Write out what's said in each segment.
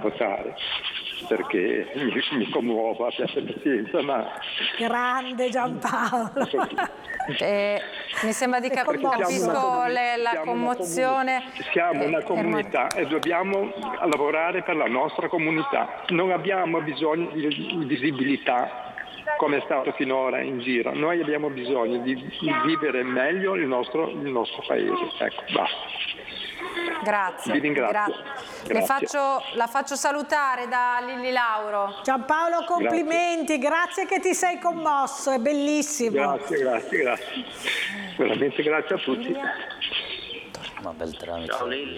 votare, perché mi commuovo, abbiate pazienza, ma... Grande Giampaolo! Mi sembra di capisco la commozione. Siamo una comunità e dobbiamo lavorare per la nostra comunità. Non abbiamo bisogno di visibilità come è stato finora in giro. Noi abbiamo bisogno di vivere meglio il nostro paese. Ecco, basta. Grazie. Vi ringrazio. La faccio salutare da Lilli Lauro. Giampaolo, complimenti, grazie che ti sei commosso, è bellissimo. Grazie. Veramente grazie a tutti. Ma Beltrami.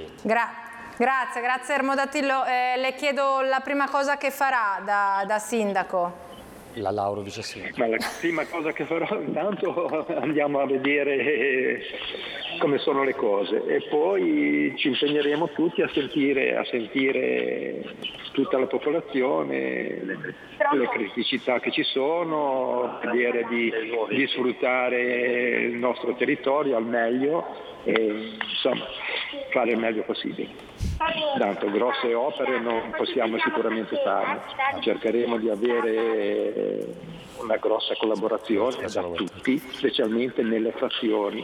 Grazie Ermodatillo. Le chiedo la prima cosa che farà da sindaco. La Lauro vice sindaco. Ma la prima cosa che farò, intanto andiamo a vedere come sono le cose e poi ci impegneremo tutti a sentire tutta la popolazione, le criticità che ci sono, vedere di sfruttare il nostro territorio al meglio e insomma fare il meglio possibile. Tanto grosse opere non possiamo sicuramente farle, cercheremo di avere una grossa collaborazione da tutti, specialmente nelle frazioni.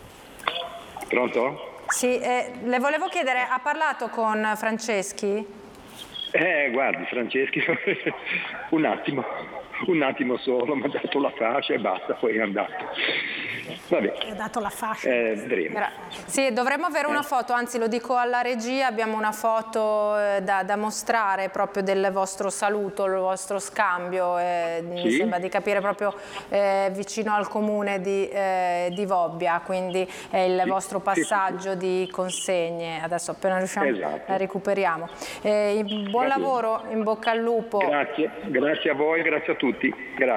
Pronto? Sì, le volevo chiedere, ha parlato con Franceschi? Guardi, Franceschi, un attimo solo, mi ha dato la fascia e basta, poi è andato. Vabbè. Ha dato la fascia. Vedremo. Sì, dovremmo avere una foto, anzi lo dico alla regia, abbiamo una foto da mostrare proprio del vostro saluto, il vostro scambio, mi sembra di capire proprio vicino al comune di Vobbia, quindi è il vostro passaggio di consegne, adesso appena riusciamo la recuperiamo. Buon lavoro, in bocca al lupo. Grazie a voi, grazie a tutti.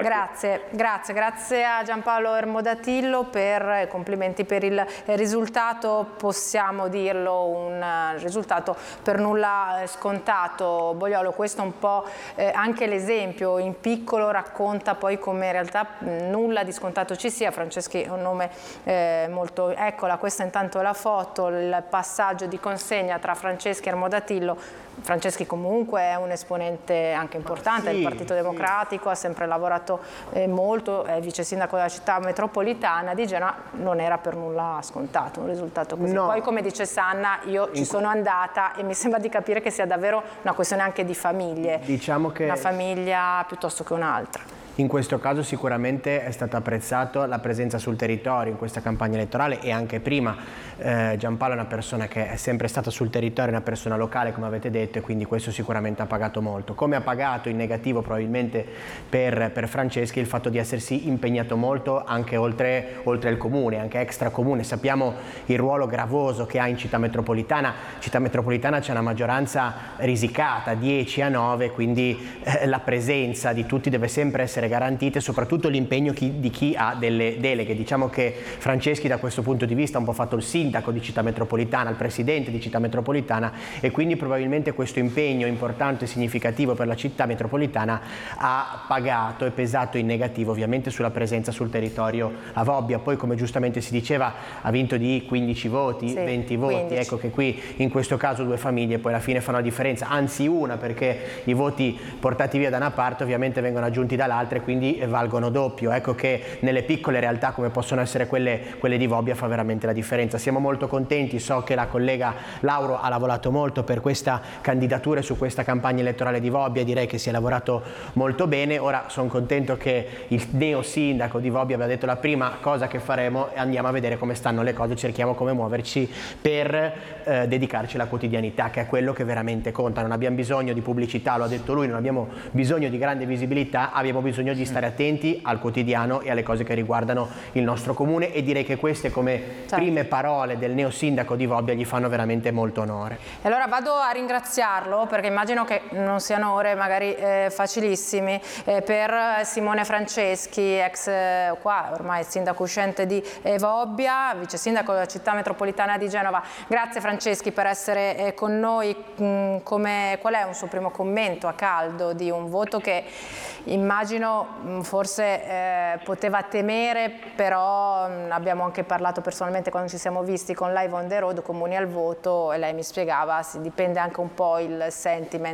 Grazie a Giampaolo Ermodatillo, complimenti per il risultato, possiamo dirlo, un risultato per nulla scontato. Bogliolo, questo è un po' anche l'esempio, in piccolo racconta poi come in realtà nulla di scontato ci sia. Franceschi è un nome molto, eccola, questa intanto è la foto, il passaggio di consegna tra Franceschi e Ermodatillo. Franceschi comunque è un esponente anche importante del Partito Democratico, ha sempre lavorato molto, è vice sindaco della città metropolitana di Genova, non era per nulla scontato un risultato così. Poi come dice Sanna, io ci sono andata e mi sembra di capire che sia davvero una questione anche di famiglie, diciamo che una famiglia piuttosto che un'altra. In questo caso sicuramente è stata apprezzata la presenza sul territorio in questa campagna elettorale e anche prima. Giampaolo è una persona che è sempre stata sul territorio, una persona locale come avete detto, e quindi questo sicuramente ha pagato molto. Come ha pagato in negativo probabilmente per Franceschi il fatto di essersi impegnato molto anche oltre il comune, anche extracomune. Sappiamo il ruolo gravoso che ha in Città Metropolitana. Città Metropolitana c'è una maggioranza risicata, 10-9, quindi la presenza di tutti deve sempre essere garantita e soprattutto l'impegno di chi ha delle deleghe. Diciamo che Franceschi da questo punto di vista ha un po' fatto il sindaco di Città Metropolitana, il presidente di Città Metropolitana, e quindi probabilmente questo impegno importante e significativo per la Città Metropolitana ha pagato e pesato in negativo ovviamente sulla presenza sul territorio a Vobbia. Poi, come giustamente si diceva, ha vinto di 15 voti, 20 voti, 15. Ecco che qui in questo caso due famiglie poi alla fine fanno la differenza, anzi una, perché i voti portati via da una parte ovviamente vengono aggiunti dall'altra e quindi valgono doppio. Ecco che nelle piccole realtà come possono essere quelle di Vobbia fa veramente la differenza. Siamo molto contenti, so che la collega Lauro ha lavorato molto per questa candidatura e su questa campagna elettorale di Vobbia, direi che si è lavorato molto bene. Ora sono contento che il neo sindaco di Vobbia abbia detto la prima cosa che faremo e andiamo a vedere come stanno le cose, cerchiamo come muoverci per dedicarci alla quotidianità, che è quello che veramente conta. Non abbiamo bisogno di pubblicità, lo ha detto lui, non abbiamo bisogno di grande visibilità, abbiamo bisogno di stare attenti al quotidiano e alle cose che riguardano il nostro comune, e direi che queste come prime parole del neo sindaco di Vobbia gli fanno veramente molto onore. E allora vado a ringraziarlo, perché immagino che non siano ore magari facilissimi, per Simone Franceschi, ex qua ormai sindaco uscente di Vobbia, vice sindaco della Città Metropolitana di Genova. Grazie Franceschi per essere con noi. Qual è un suo primo commento a caldo di un voto che immagino forse poteva temere, però abbiamo anche parlato personalmente quando ci siamo visti con Live on the Road, Comuni al voto, e lei mi spiegava, dipende anche un po' il sentiment